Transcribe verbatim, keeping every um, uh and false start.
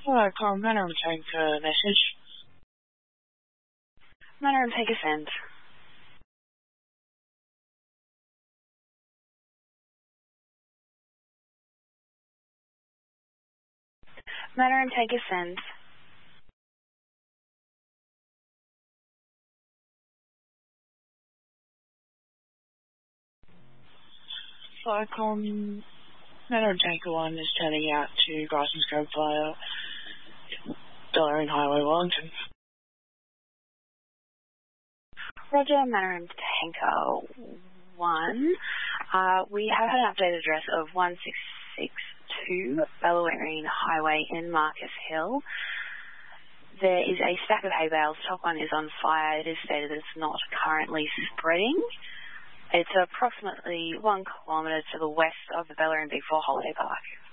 Hello, Carl. Manor take a message. Manor take a send. Manor take a send. Cyclone Manor Tanker one is turning out to Grasslands Cove via Deloraine Highway, Wellington. Roger, Manor Tanker one. Uh, we have had an updated address of one six six two Deloraine Highway in Marcus Hill. There is a stack of hay bales. The top one is on fire. It is stated that it's not currently spreading. It's approximately one kilometre to the west of the Deloraine Big Four Holiday Park.